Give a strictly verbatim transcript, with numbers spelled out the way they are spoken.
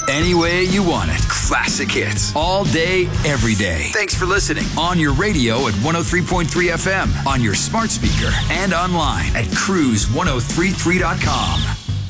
any way you want it. Classic hits. All day, every day. Thanks for listening. On your radio at one oh three point three F M, on your smart speaker, and online at cruise ten thirty-three dot com.